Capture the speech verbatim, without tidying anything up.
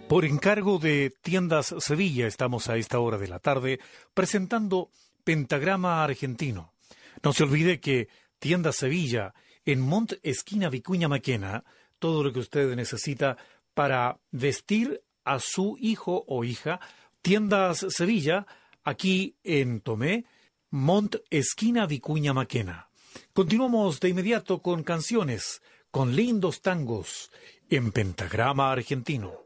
Por encargo de Tiendas Sevilla estamos a esta hora de la tarde presentando Pentagrama Argentino. No se olvide que Tiendas Sevilla en Mont esquina Vicuña Maquena, todo lo que usted necesita para vestir a su hijo o hija. Tiendas Sevilla aquí en Tomé, Mont esquina Vicuña Maquena. Continuamos de inmediato con canciones, con lindos tangos en Pentagrama Argentino.